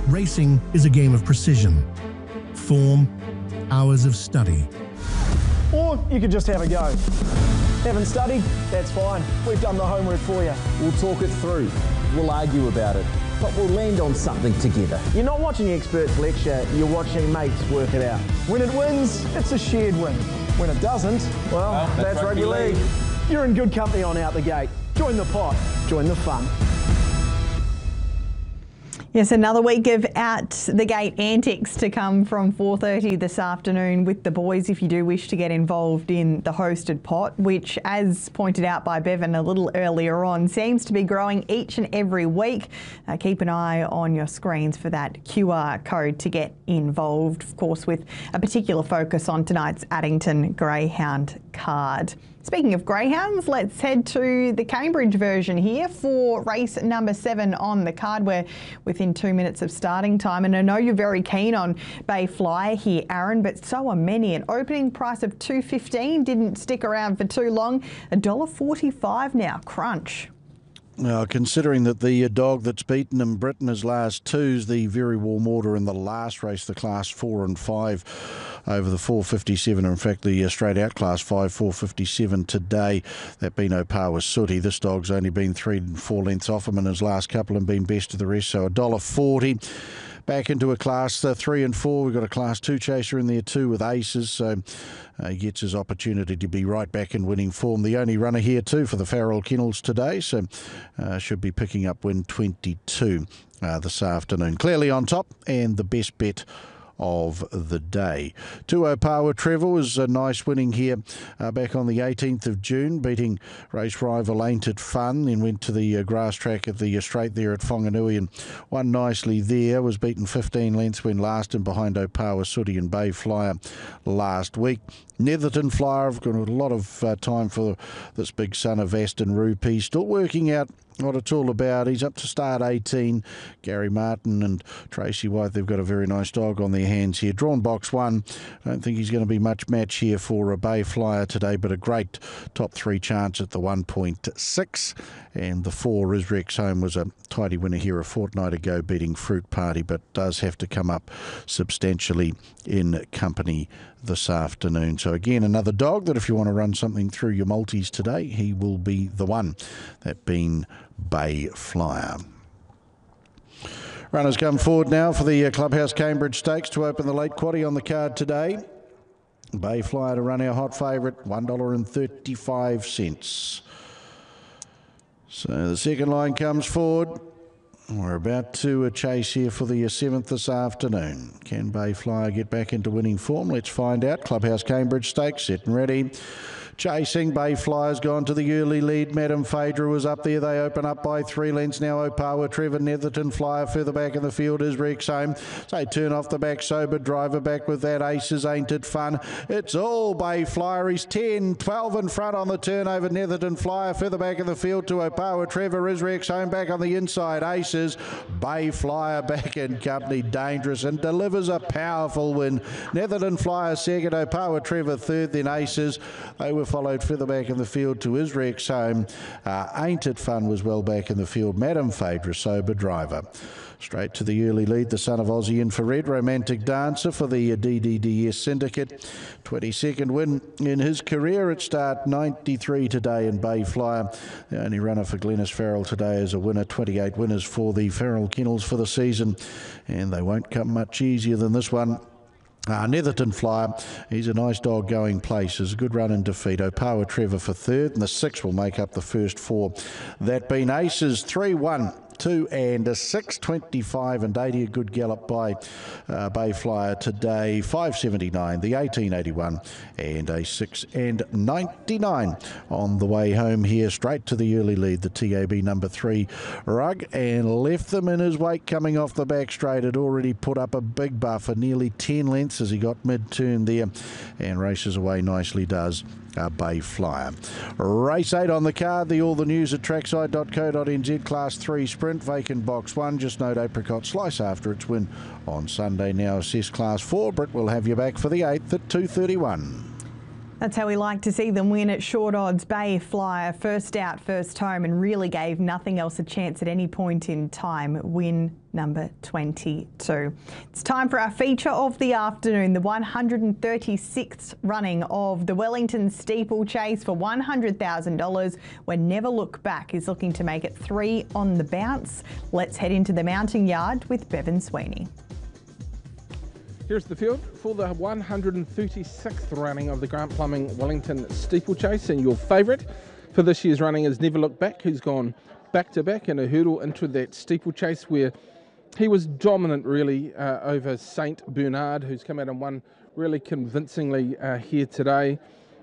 Racing is a game of precision, form, hours of study. Or you could just have a go. Haven't studied? That's fine. We've done the homework for you. We'll talk it through. We'll argue about it. But we'll land on something together. You're not watching experts lecture, you're watching mates work it out. When it wins, it's a shared win. When it doesn't, well, that's rugby league. You're in good company on Out the Gate. Join the pot, join the fun. Yes, another week of Out the Gate antics to come from 4:30 this afternoon with the boys if you do wish to get involved in the hosted pot, which, as pointed out by Bevan a little earlier on, seems to be growing each and every week. Keep an eye on your screens for that QR code to get involved, of course, with a particular focus on tonight's Addington Greyhound card. Speaking of greyhounds, let's head to the Cambridge version here for race number 7 on the card. We're within 2 minutes of starting time, and I know you're very keen on Bay Flyer here, Aaron, but so are many. An opening price of $2.15 didn't stick around for too long. $1.45 now, crunch. Now, considering that the dog that's beaten him, Britain, his last two's the Very Warm Order in the last race, the Class 4 and 5 over the 457. In fact, the straight out Class 5, 457 today. That Beano Par was sooty. This dog's only been 3 and 4 lengths off him in his last couple and been best of the rest, so $1.40. Back into a Class 3 and 4. We've got a Class 2 chaser in there too with aces, so he gets his opportunity to be right back in winning form. The only runner here too for the Farrell Kennels today, so should be picking up win 22 this afternoon. Clearly on top and the best bet of the day. 2 Power Trevor was a nice winning here back on the 18th of June, beating race rival Ain't It Fun, then went to the grass track at the straight there at Whanganui and won nicely there. Was beaten 15 lengths when last and behind Opawa Sooty and Bay Flyer last week. Netherton Flyer, I've got a lot of time for this big son of Aston Rupee. Still working out what it's all about. He's up to start 18. Gary Martin and Tracy White, they've got a very nice dog on their hands here. Drawn box 1. I don't think he's going to be much match here for a Bay Flyer today, but a great top 3 chance at the 1.6. And the 4, Isrex Home, was a tidy winner here a fortnight ago, beating Fruit Party, but does have to come up substantially in company this afternoon. So again, another dog that if you want to run something through your multis today, he will be the one. That being Bay Flyer. Runners come forward now for the Clubhouse Cambridge Stakes to open the late quaddie on the card today. Bay Flyer to run our hot favourite, $1.35. So the second line comes forward. We're about to chase here for the 7th this afternoon. Can Bay Flyer get back into winning form? Let's find out. Clubhouse Cambridge Stakes, set and ready. Chasing, Bay Flyer's gone to the early lead. Madam Phaedra was up there. They open up by 3 lengths now. Opawa, Trevor, Netherton Flyer further back in the field is Rex Home. So turn off the back, Sober Driver back with that. Aces, Ain't It Fun. It's all Bay Flyer. He's 10, 12 in front on the turnover. Netherton Flyer further back in the field to Opawa, Trevor is Rex Home back on the inside. Aces, Bay Flyer back in company. Dangerous and delivers a powerful win. Netherton Flyer second, Opawa, Trevor third, then Aces. They were followed further back in the field to Isrex Home. Ain't It Fun was well back in the field. Madam Phaedra, Sober Driver. Straight to the early lead, the son of Aussie Infrared, Romantic Dancer for the DDDS Syndicate. 22nd win in his career at start 93 today in Bay Flyer. The only runner for Glenys Farrell today is a winner. 28 winners for the Farrell Kennels for the season, and they won't come much easier than this one. Netherton Flyer, he's a nice dog going places. A good run in defeat. Opawa Trevor for third, and the 6 will make up the first 4. That being Aces 3-1. 2 and 6, 25 and 80. A good gallop by Bay Flyer today. 5.79, the 18.81 and a 6 and 99 on the way home here. Straight to the early lead, the TAB number 3 Rug, and left them in his wake coming off the back straight. Had already put up a big buffer, nearly 10 lengths as he got mid-turn there, and races away nicely does Bay Flyer. Race 8 on the card, the All the News at trackside.co.nz, Class 3 Sprint, vacant box 1. Just note Apricot Slice after its win on Sunday. Now assess Class 4. Britt will have you back for the 8th at 2:31. That's how we like to see them win at short odds. Bay Flyer, first out, first home, and really gave nothing else a chance at any point in time. Win number 22. It's time for our feature of the afternoon, the 136th running of the Wellington Steeplechase for $100,000, where Never Look Back is looking to make it 3 on the bounce. Let's head into the mounting yard with Bevan Sweeney. Here's the field for the 136th running of the Grant Plumbing Wellington Steeplechase, and your favourite for this year's running is Never Look Back, who's gone back-to-back in a hurdle into that steeplechase where he was dominant really over St Bernard, who's come out and won really convincingly here today.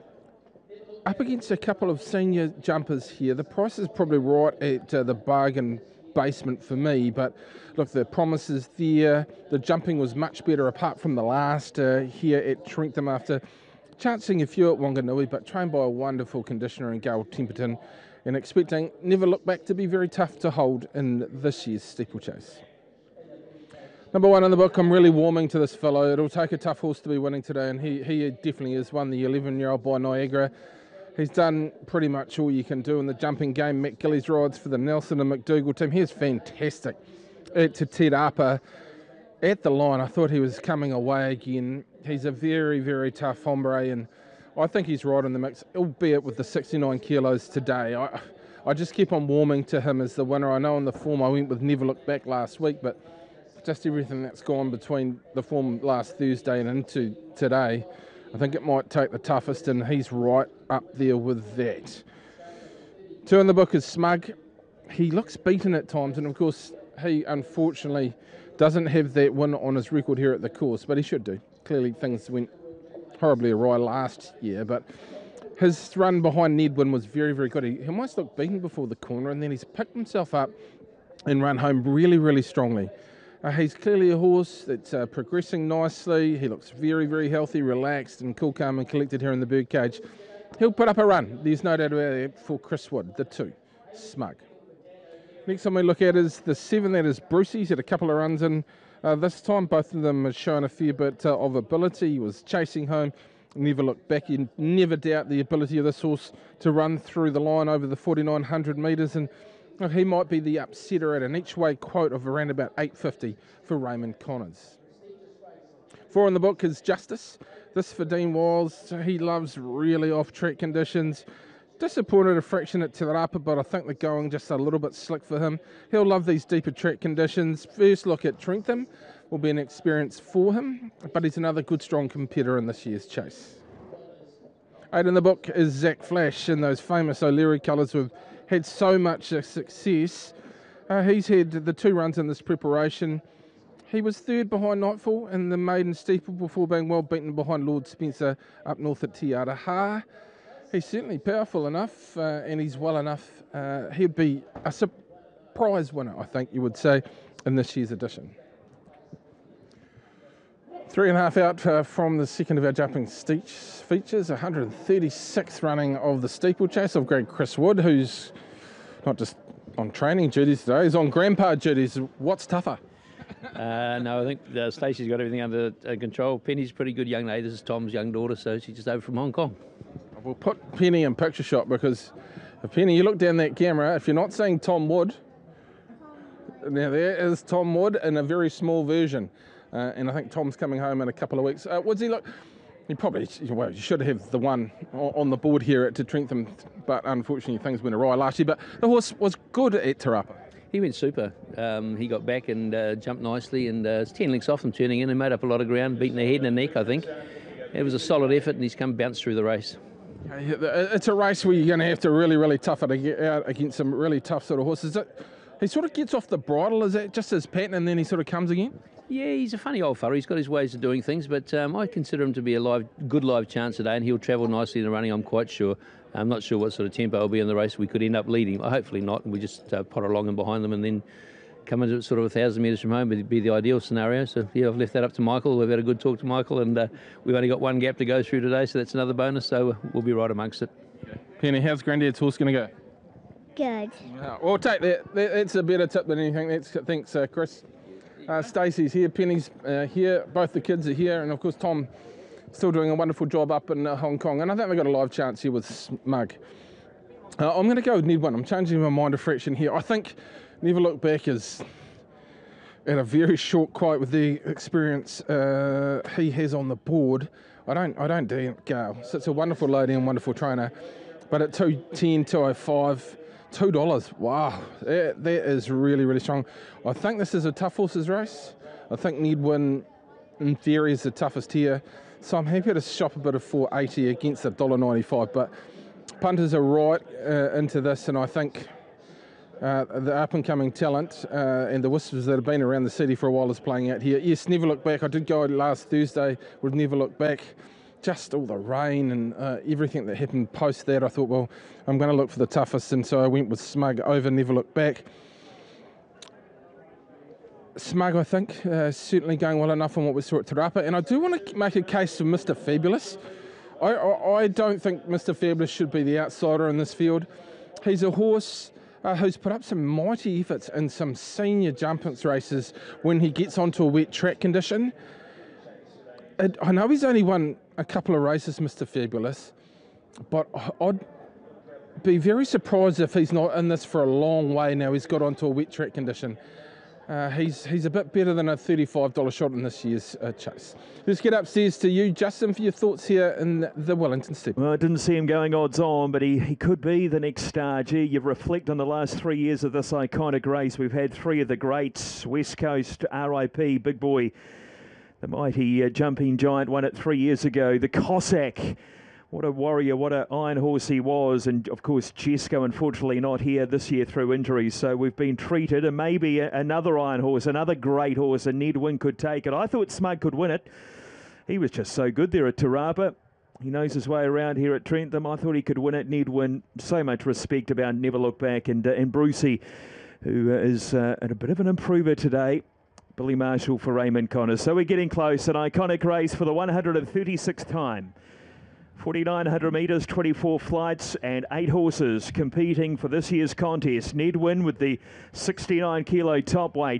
Up against a couple of senior jumpers here. The price is probably right at the bargain basement for me, but look, the promise is there. The jumping was much better apart from the last here at Trentham after chancing a few at Wanganui, but trained by a wonderful conditioner in Gail Temperton, and expecting Never Look Back to be very tough to hold in this year's steeplechase. Number 1 in the book, I'm really warming to this fellow. It'll take a tough horse to be winning today, and he definitely is one, the 11-year-old by Niagara. He's done pretty much all you can do in the jumping game. Matt Gillies rides for the Nelson and McDougall team. He is fantastic to Ted Harper at the line. I thought he was coming away again. He's a very, very tough hombre, and I think he's right in the mix, albeit with the 69 kilos today. I just keep on warming to him as the winner. I know in the form I went with Never Look Back last week, but just everything that's gone between the form last Thursday and into today, I think it might take the toughest, and he's right up there with that. 2 in the book is Smug. He looks beaten at times, and of course he unfortunately doesn't have that win on his record here at the course, but he should do. Clearly things went horribly awry last year, but his run behind Nedwin was very, very good. He almost looked beaten before the corner, and then he's picked himself up and run home really, really strongly. He's clearly a horse that's progressing nicely. He looks very, very healthy, relaxed and cool, calm and collected here in the birdcage. He'll put up a run. There's no doubt about it for Chris Wood, the 2, Smug. Next one we look at is the 7, that is Brucey. He's had a couple of runs in this time. Both of them have shown a fair bit of ability. He was chasing home, Never Look Back. You never doubt the ability of this horse to run through the line over the 4,900 metres, and he might be the upsetter at an each-way quote of around about 850 for Raymond Connors. 4 in the book is Justice. This for Dean Wiles. He loves really off-track conditions. Disappointed a fraction at Te Rapa, but I think the going just a little bit slick for him. He'll love these deeper track conditions. First look at Trentham will be an experience for him, but he's another good, strong competitor in this year's chase. 8 in the book is Zach Flash in those famous O'Leary colours with had so much success. He's had the 2 runs in this preparation. He was 3rd behind Nightfall in the maiden steeple before being well beaten behind Lord Spencer up north at Te Araha. He's certainly powerful enough and he's well enough. He'd be a surprise winner, I think you would say, in this year's edition. 3.5 out from the second of our jumping features, 136th running of the steeplechase of great Chris Wood, who's not just on training duties today, he's on grandpa duties. What's tougher? No, I think Stacey's got everything under control. Penny's a pretty good young lady. This is Tom's young daughter, so she's just over from Hong Kong. We'll put Penny in picture shot because, Penny, you look down that camera, if you're not seeing Tom Wood, now there is Tom Wood in a very small version. And I think Tom's coming home in a couple of weeks. Woodsy, look, you should have the one on the board here at Trentham, but unfortunately things went awry last year. But the horse was good at Te Rapa. He went super. He got back and jumped nicely, and it's 10 lengths off him turning in and made up a lot of ground, beating the head and the neck, I think. It was a solid effort, and he's come bounced through the race. It's a race where you're going to have to really, really tough it to get out against some really tough sort of horses. He sort of gets off the bridle, is that just his pattern, and then he sort of comes again? Yeah, he's a funny old fella. He's got his ways of doing things, but I consider him to be a good live chance today, and he'll travel nicely in the running, I'm quite sure. I'm not sure what sort of tempo will be in the race. We could end up leading. Hopefully not, and we just pot along and behind them and then come into sort of 1,000 metres from home would be the ideal scenario. So, yeah, I've left that up to Michael. We've had a good talk to Michael, and we've only got one gap to go through today, so that's another bonus, so we'll be right amongst it. Penny, how's Granddad's horse going to go? Good. Well, take that. That's a better tip than anything. Thanks, Chris. Stacey's here, Penny's here, both the kids are here, and of course Tom still doing a wonderful job up in Hong Kong, and I think they've got a live chance here with Smug. I'm going to go with Ned Win. I'm changing my mind a fraction here. I think Never Look Back is at a very short quote with the experience he has on the board. I don't do Gale. So it's a wonderful lady and wonderful trainer, but at 210, 205, $2. Wow, that is really, really strong. I think this is a tough horses race. I think Ned Win, in theory, is the toughest here. So I'm happy to shop a bit of 480 against the $1.95, but punters are right into this, and I think the up-and-coming talent and the whispers that have been around the city for a while is playing out here. Yes, Never Look Back. I did go last Thursday with Never Look Back. Just all the rain and everything that happened post that, I thought, well, I'm going to look for the toughest, and so I went with Smug over Never Look Back. Smug, I think, certainly going well enough on what we saw at Te Rapa, and I do want to make a case for Mr. Fabulous. I don't think Mr. Fabulous should be the outsider in this field. He's a horse who's put up some mighty efforts in some senior jumpance races when he gets onto a wet track condition. I know he's only won a couple of races, Mr. Fabulous, but I'd be very surprised if he's not in this for a long way now. He's got onto a wet track condition. He's a bit better than a $35 shot in this year's chase. Let's get upstairs to you, Justin, for your thoughts here in the Wellington Steeple. Well, I didn't see him going odds on, but he could be the next star. Gee, you reflect on the last 3 years of this iconic race. We've had three of the greats: West Coast, RIP, Big Boy, the mighty jumping giant won it 3 years ago. The Cossack, what a warrior, what an iron horse he was. And of course, Jesco, unfortunately not here this year through injuries. So we've been treated, and maybe another iron horse, another great horse, and Ned Win could take it. I thought Smug could win it. He was just so good there at Te Rapa. He knows his way around here at Trentham. I thought he could win it. Ned Win, so much respect about Never Look Back. And Brucey, who is at a bit of an improver today. Billy Marshall for Raymond Connors. So we're getting close. An iconic race for the 136th time. 4,900 metres, 24 flights and 8 horses competing for this year's contest. Ned Win with the 69 kilo top weight.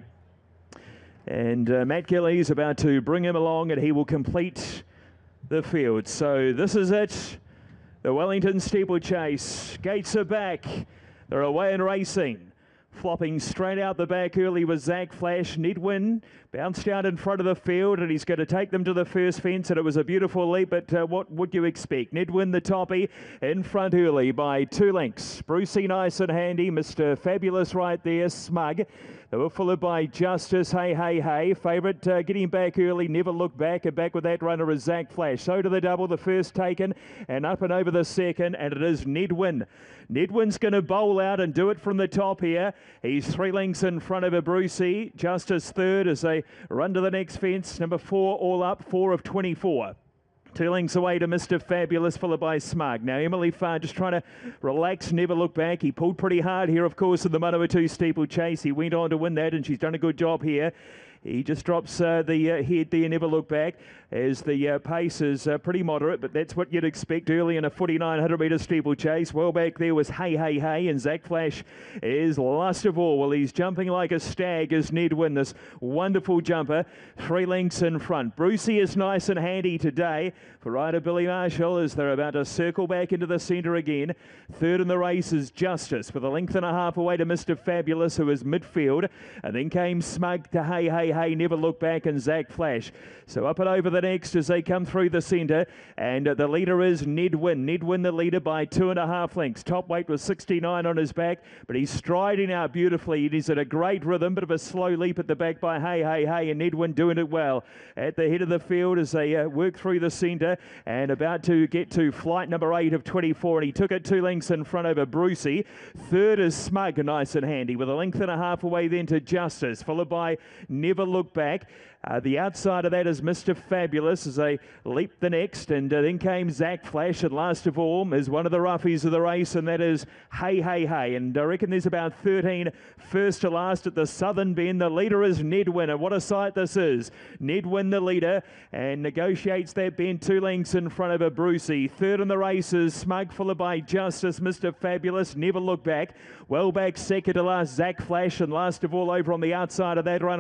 And Matt Kelly is about to bring him along, and he will complete the field. So this is it. The Wellington Steeplechase. Gates are back. They're away and racing. Flopping straight out the back early was Zach Flash. Ned Win bounced out in front of the field, and he's going to take them to the first fence, and it was a beautiful leap, but what would you expect? Ned Win, the toppy, in front early by 2 lengths. Brucey nice and handy, Mr. Fabulous right there, Smug. They were followed by Justice, Hey. Favourite getting back early, Never Look Back, and back with that runner is Zach Flash. So to the double, the first taken, and up and over the second, and it is Ned Win. Ned Win's going to bowl out and do it from the top here. He's 3 lengths in front of a Brucey. Justice third as they run to the next fence. Number 4 all up, 4 of 24. 2 lengths away to Mr. Fabulous, followed by Smug. Now, Emily Farr just trying to relax, Never Look Back. He pulled pretty hard here, of course, in the Manawatu Steeplechase. He went on to win that, and she's done a good job here. He just drops the head there, Never Look Back, as the pace is pretty moderate, but that's what you'd expect early in a 4,900 metre steeplechase. Well back there was Hey, and Zach Flash is last of all. Well, he's jumping like a stag as Ned Win, this wonderful jumper, 3 lengths in front. Brucey is nice and handy today for rider Billy Marshall as they're about to circle back into the centre again. Third in the race is Justice with a length and a half away to Mr. Fabulous, who is midfield, and then came Smug to Hey, Never Look Back, and Zach Flash. So up and over the next as they come through the centre, and the leader is Ned Win. Ned Win the leader by 2.5 lengths. Top weight was 69 on his back, but he's striding out beautifully. He's at a great rhythm, bit of a slow leap at the back by Hey, and Ned Win doing it well. At the head of the field as they work through the centre, and about to get to flight number 8 of 24, and he took it 2 lengths in front over Brucey. Third is Smug, nice and handy, with a length and a half away then to Justice, followed by Never Look Back. The outside of that is Mr. Fabulous as they leap the next, and then came Zach Flash, and last of all is one of the roughies of the race, and that is Hey, and I reckon there's about 13 first to last at the southern bend. The leader is Ned Win, and what a sight this is. Ned Win the leader, and negotiates that bend 2 lengths in front of a Brucey. Third in the race is Smug, followed by Justice, Mr. Fabulous, Never Look Back. Well back second to last, Zach Flash, and last of all over on the outside of that runner is Hey,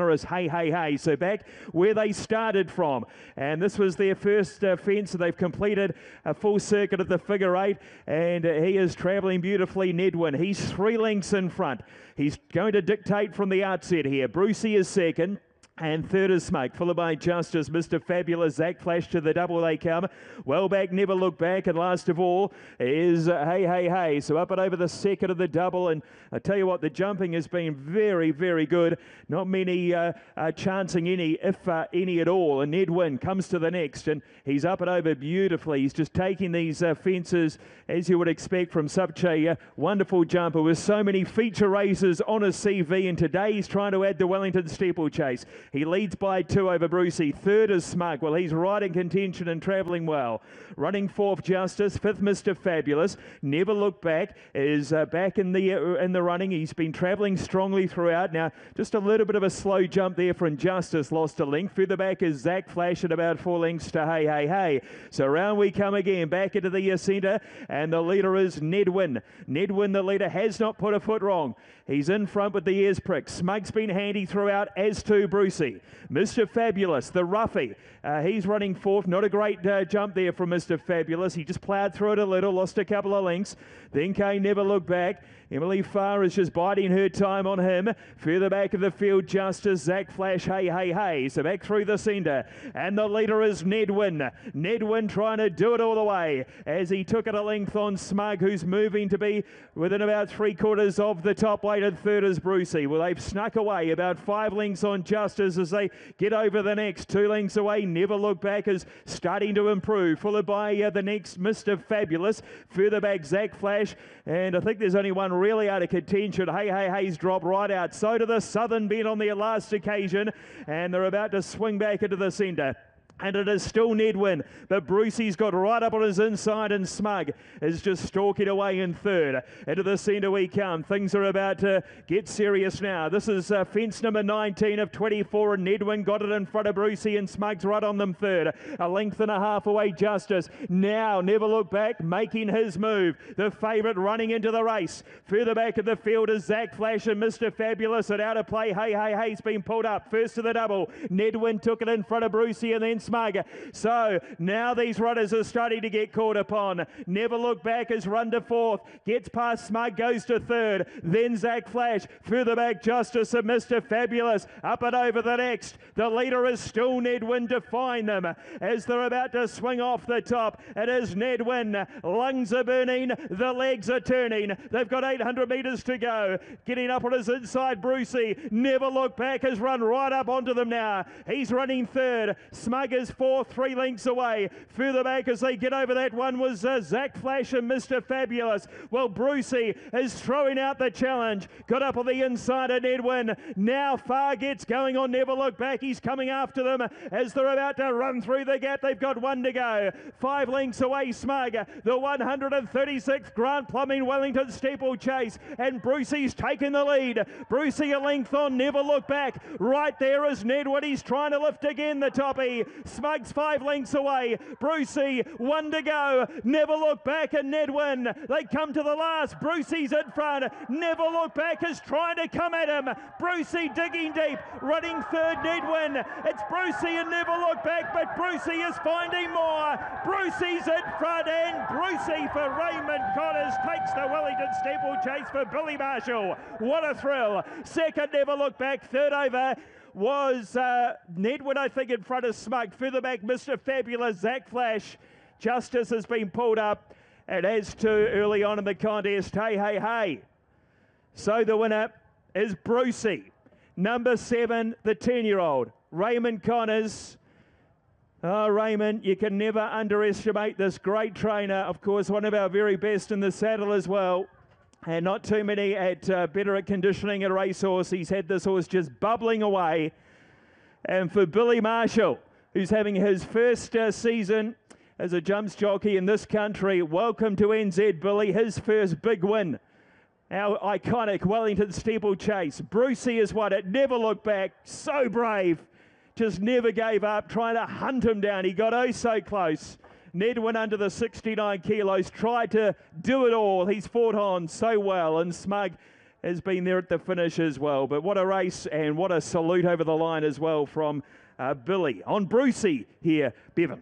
Hey Hey Hey. So back where they started from. And this was their first fence. So they've completed a full circuit of the figure 8. And he is travelling beautifully, Nedwin. He's 3 lengths in front. He's going to dictate from the outset here. Brucey is second. And third is Smug, followed by Justice, Mr. Fabulous, Zach Flash to the double they come. Well back, Never Look Back, and last of all is Hey Hey Hey. So up and over the second of the double, and I tell you what, the jumping has been very, very good. Not many chancing any, if any at all. And Nedwin comes to the next, and he's up and over beautifully. He's just taking these fences as you would expect from such a wonderful jumper with so many feature races on his CV, and today he's trying to add the Wellington Steeplechase. He leads by 2 over Brucey. Third is Smug. Well, he's right in contention and travelling well. Running fourth, Justice. Fifth, Mr. Fabulous. Never Look Back is back in the running. He's been travelling strongly throughout. Now, just a little bit of a slow jump there from Justice. Lost a length. Further back is Zach Flash at about 4 lengths to Hey Hey Hey. So round we come again. Back into the centre. And the leader is Nedwin. Nedwin, the leader, has not put a foot wrong. He's in front with the ears pricked. Smug's been handy throughout, as to Brucey. Mr. Fabulous, the roughie, he's running fourth. Not a great jump there from Mr. Fabulous. He just ploughed through it a little, lost a couple of lengths. Then Kay Never Look Back. Emily Farr is just biding her time on him. Further back of the field, Justice, Zach Flash, Hey Hey Hey. So back through the centre. And the leader is Nedwin. Nedwin trying to do it all the way as he took it a length on Smug, who's moving to be within about 3/4 of the top weight, and third is Brucey. Well, they've snuck away about 5 lengths on Justice as they get over the next. 2 lengths away, Never Look Back is starting to improve, followed by the next Mr. Fabulous. Further back, Zach Flash, and I think there's only one really out of contention. Hey Hey Hey's dropped right out. So to the Southern Bend on their last occasion, and they're about to swing back into the centre. And it is still Nedwin, but Brucey's got right up on his inside, and Smug is just stalking away in third. Into the centre we come. Things are about to get serious now. This is fence number 19 of 24, and Nedwin got it in front of Brucey, and Smug's right on them third. A length and a half away, Justice. Now, Never Look Back, making his move. The favourite running into the race. Further back of the field is Zach Flash and Mr. Fabulous, and out of play, Hey Hey Hey's been pulled up. First to the double. Nedwin took it in front of Brucey, and then Smug. So now these runners are starting to get caught upon. Never Look Back is run to fourth, gets past Smug, goes to third, then Zach Flash. Further back, Justice and Mr. Fabulous. Up and over the next. The leader is still Nedwin to find them as they're about to swing off the top. It is Nedwin. Lungs are burning, the legs are turning. They've got 800 metres to go. Getting up on his inside, Brucey. Never Look Back has run right up onto them now. He's running third. Smug is fourth, 3 lengths away. Further back as they get over that one was Zach Flash and Mr. Fabulous. Well, Brucey is throwing out the challenge. Got up on the inside of Nedwin. Now Farr gets going on Never Look Back. He's coming after them as they're about to run through the gap. They've got 1 to go. 5 lengths away, Smug. The 136th Grant Plumbing Wellington Steeplechase. And Brucey's taken the lead. Brucey a length on Never Look Back. Right there is Nedwin. He's trying to lift again the toppy. Smug's 5 lengths away. Brucey, 1 to go. Never Look Back and Nedwin. They come to the last. Brucey's in front. Never Look Back is trying to come at him. Brucey digging deep. Running third, Nedwin. It's Brucey and Never Look Back, but Brucey is finding more. Brucey's in front, and Brucey for Raymond Connors takes the Wellington Steeplechase for Billy Marshall. What a thrill. Second, Never Look Back. Third over was Nedwin, I think, in front of Smug. Further back, Mr. Fabulous, Zach Flash. Justice has been pulled up, and as to early on in the contest, Hey Hey Hey. So the winner is Brucey. Number 7, the 10-year-old, Raymond Connors. Oh, Raymond, you can never underestimate this great trainer. Of course, one of our very best in the saddle as well. And not too many better at conditioning a racehorse. He's had this horse just bubbling away. And for Billy Marshall, who's having his first season as a jumps jockey in this country, welcome to NZ, Billy. His first big win. Our iconic Wellington Steeplechase. Brucey has won it. Never Look Back. So brave. Just never gave up, trying to hunt him down. He got oh so close. Nedwin under the 69 kilos, tried to do it all. He's fought on so well, and Smug has been there at the finish as well. But what a race and what a salute over the line as well from Billy. On Brucey here, Bevan.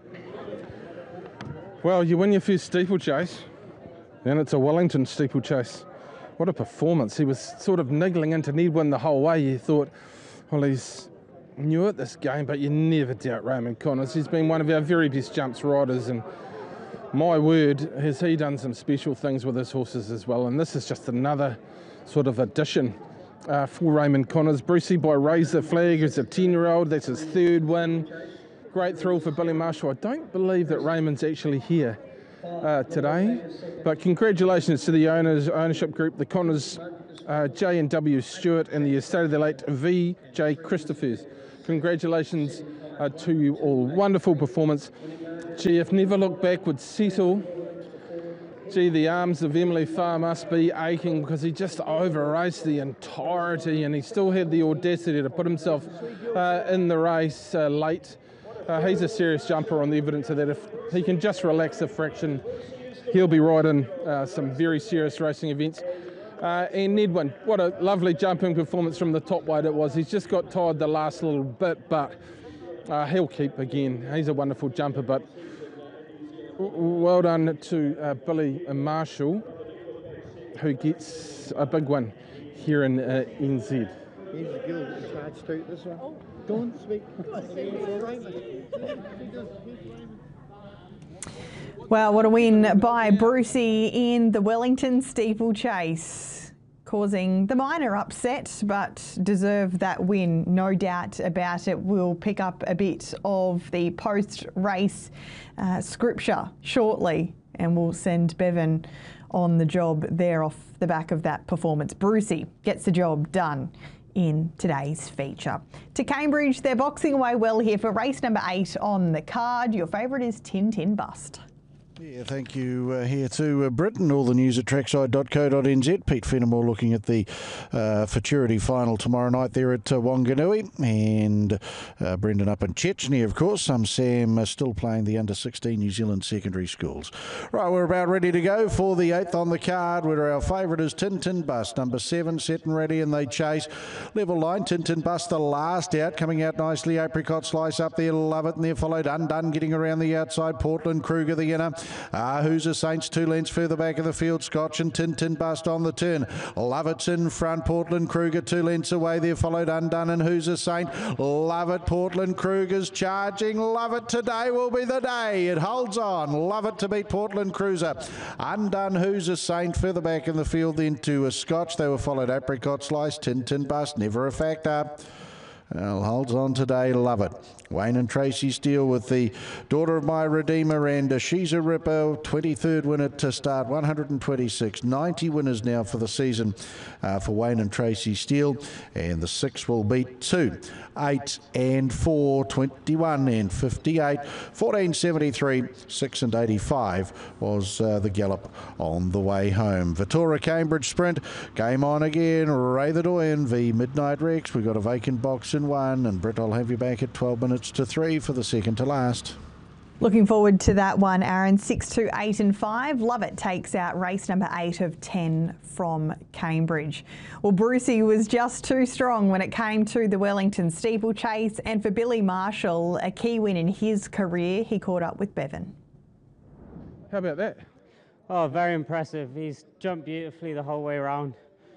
Well, you win your first steeplechase, and it's a Wellington steeplechase. What a performance. He was sort of niggling into Nedwin the whole way. You thought, well, he's new at this game, but you never doubt Raymond Connors. He's been one of our very best jumps riders, and my word, has he done some special things with his horses as well. And this is just another sort of addition for Raymond Connors. Brucey by Raise the Flag is a 10-year-old. That's his third win. Great thrill for Billy Marshall. I don't believe that Raymond's actually here today, but congratulations to the ownership group, the Connors, J&W Stewart, and the estate of the late V.J. Christophers. Congratulations to you all. Wonderful performance. Gee, if Never Look Back would settle, gee, the arms of Emily Farr must be aching, because he just over-raced the entirety, and he still had the audacity to put himself in the race late. He's a serious jumper on the evidence of that. If he can just relax a fraction, he'll be riding some very serious racing events. And Nedwin, what a lovely jumping performance from the top weight it was. He's just got tired the last little bit, but he'll keep again. He's a wonderful jumper, but well done to Billy Marshall, who gets a big one here in NZ. Here's the girl in charge too, this one. Go on, speak. Well, what a win by Brucey in the Wellington steeplechase, causing the minor upset, but deserved that win, no doubt about it. We'll pick up a bit of the post-race scripture shortly, and we'll send Bevan on the job there off the back of that performance. Brucey gets the job done in today's feature. To Cambridge, they're boxing away well here for race number 8 on the card. Your favourite is Tin Tin Bust. Yeah, thank you here to Britain. All the news at trackside.co.nz. Pete Fenimore looking at the futurity final tomorrow night there at Wanganui. And Brendan up in Chechnya, of course. Sam still playing the under-16 New Zealand secondary schools. Right, we're about ready to go for the 8th on the card, where our favourite is Tin Tin Bust. Number 7, set and ready, and they chase. Level line, Tin Tin Bust the last out. Coming out nicely, Apricot Slice up there. Love It, and there followed Undone, getting around the outside. Portland Kruger, the inner. Who's a Saints 2 lengths further back of the field. Scotch and Tin Tin Bust on the turn. Love It's in front. Portland Kruger 2 lengths away. There followed Undone and Who's a Saint. Love It. Portland Kruger's charging. Love It. Today will be the day. It holds on. Love It to beat Portland Cruiser. Undone, Who's a Saint further back in the field. Then to a Scotch. They were followed Apricot Slice. Tin Tin Bust. Never a factor. Well, holds on today, Love It. Wayne and Tracy Steele with the Daughter of My Redeemer, and She's a Ripper, 23rd winner to start, 126. 90 winners now for the season for Wayne and Tracy Steele, and the 6 will beat 2, 8 and 4, 21 and 58, 1473, 6 and 85 was the gallop on the way home. Vittoria Cambridge Sprint, game on again. Ray the Doyen v Midnight Rex. We've got a vacant box in 1, and Britt, I'll have you back at 12 minutes to 3 for the second to last. Looking forward to that one, Aaron. 6, 2, 8 and 5. Love It takes out race number 8 of 10 from Cambridge. Well, Brucey was just too strong when it came to the Wellington steeplechase, and for Billy Marshall, a key win in his career. He caught up with Bevan. How about that? Oh, very impressive. He's jumped beautifully the whole way around.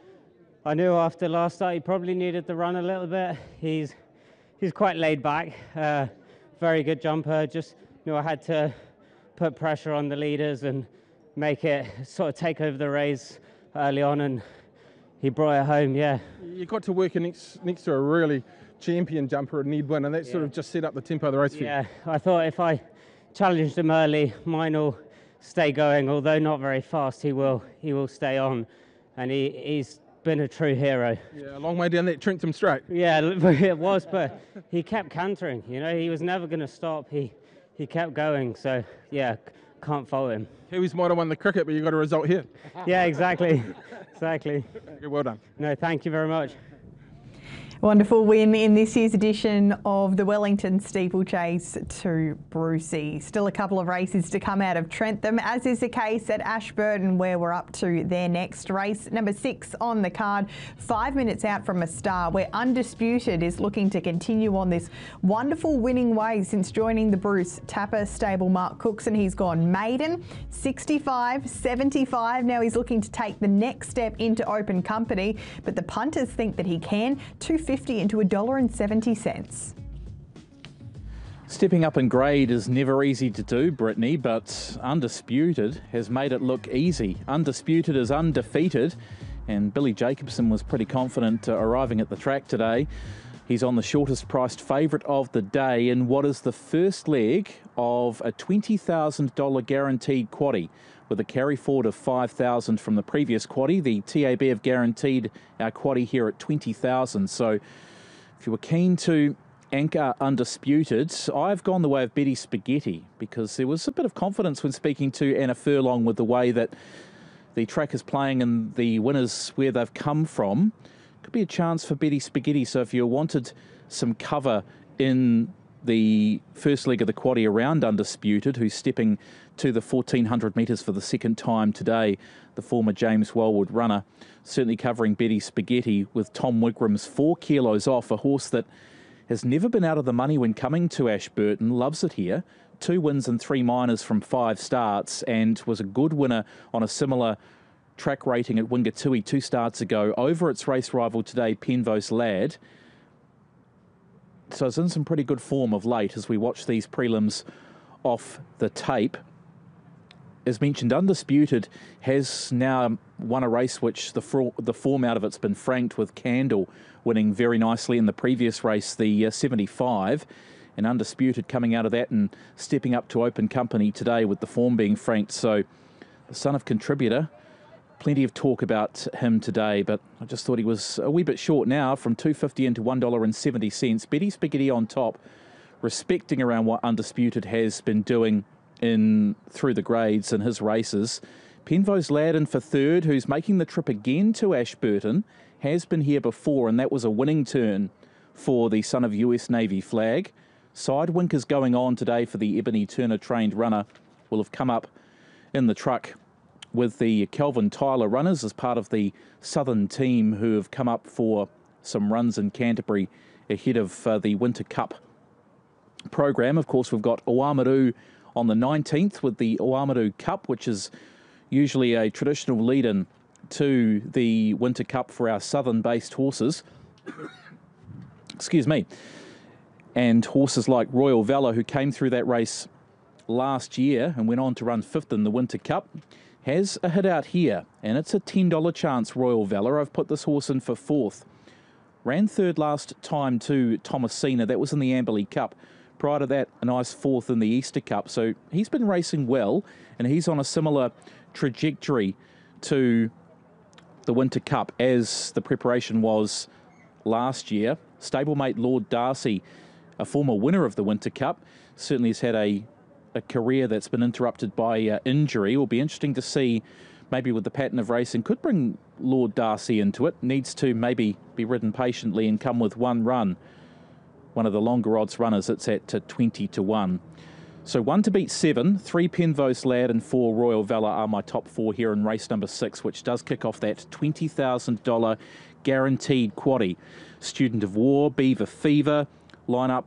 I knew after last start he probably needed to run a little bit. He's quite laid back, very good jumper. Just knew I had to put pressure on the leaders and make it sort of take over the race early on, and he brought it home, yeah. You got to work next to a really champion jumper at Nedwin, and that sort of just set up the tempo of the race for you. Yeah, I thought if I challenged him early, mine will stay going. Although not very fast, he will stay on, and he's been a true hero. Yeah, a long way down that Trentham straight. Yeah, it was, but he kept cantering. You know, he was never going to stop. He kept going. So yeah, can't fault him. Kiwis might have won the cricket, but you got a result here. Yeah, exactly, exactly. Well done. No, thank you very much. Wonderful win in this year's edition of the Wellington Steeplechase to Brucey. Still a couple of races to come out of Trentham, as is the case at Ashburton, where we're up to their next race. Number 6 on the card, 5 minutes out from a star, where Undisputed is looking to continue on this wonderful winning way since joining the Bruce Tapper stable. Mark Cookson, he's gone maiden, 65, 75. Now he's looking to take the next step into open company, but the punters think that he can. $2.50 into $1.70. Stepping up in grade is never easy to do, Brittany, but Undisputed has made it look easy. Undisputed is undefeated, and Billy Jacobson was pretty confident arriving at the track today. He's on the shortest priced favourite of the day in what is the first leg of a $20,000 guaranteed quaddie, with a carry forward of $5,000 from the previous quaddie. The TAB have guaranteed our quaddie here at $20,000. So if you were keen to anchor Undisputed, I've gone the way of Betty Spaghetti, because there was a bit of confidence when speaking to Anna Furlong with the way that the track is playing and the winners where they've come from. Could be a chance for Betty Spaghetti. So if you wanted some cover in the first leg of the quaddie around Undisputed, who's stepping to the 1,400 metres for the second time today, the former James Wellwood runner, certainly covering Betty Spaghetti with Tom Wigram's 4 kilos off, a horse that has never been out of the money when coming to Ashburton, loves it here. 2 wins and 3 minors from 5 starts, and was a good winner on a similar track rating at Wingatui 2 starts ago over its race rival today, Penvose Lad. So it's in some pretty good form of late as we watch these prelims off the tape. As mentioned, Undisputed has now won a race which the form out of it's been franked, with Candle winning very nicely in the previous race, the 75, and Undisputed coming out of that and stepping up to open company today with the form being franked. So the son of Contributor, plenty of talk about him today, but I just thought he was a wee bit short now, from $2.50 into $1.70. Betty Spaghetti on top, respecting around what Undisputed has been doing through the grades in his races. Penvose Lad in for third, who's making the trip again to Ashburton, has been here before, and that was a winning turn for the son of US Navy flag. Sidewinkers going on today for the Ebony Turner trained runner will have come up in the truck with the Kelvin Tyler runners as part of the Southern team who have come up for some runs in Canterbury ahead of the Winter Cup program. Of course, we've got Oamaru on the 19th with the Oamaru Cup, which is usually a traditional lead-in to the Winter Cup for our southern-based horses. Excuse me. And horses like Royal Valor, who came through that race last year and went on to run 5th in the Winter Cup, has a hit out here, and it's a $10 chance, Royal Valor. I've put this horse in for 4th. Ran 3rd last time to Thomasina. That was in the Amberley Cup. Prior to that, a nice 4th in the Easter Cup. So he's been racing well, and he's on a similar trajectory to the Winter Cup as the preparation was last year. Stablemate Lord Darcy, a former winner of the Winter Cup, certainly has had a career that's been interrupted by injury. It will be interesting to see, maybe with the pattern of racing, could bring Lord Darcy into it. Needs to maybe be ridden patiently and come with 1 run. One of the longer odds runners, it's at 20 to 1. So 1 to beat 7, 3 Penvose Lad and 4 Royal Valor are my top 4 here in race number 6, which does kick off that $20,000 guaranteed quaddie. Student of War, Beaver Fever, line up